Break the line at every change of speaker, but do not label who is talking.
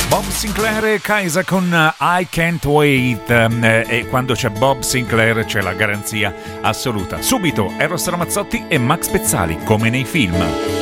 Bob Sinclair e Kaisa con I Can't Wait, e quando c'è Bob Sinclair c'è la garanzia assoluta. Subito Eros Ramazzotti e Max Pezzali, come nei film.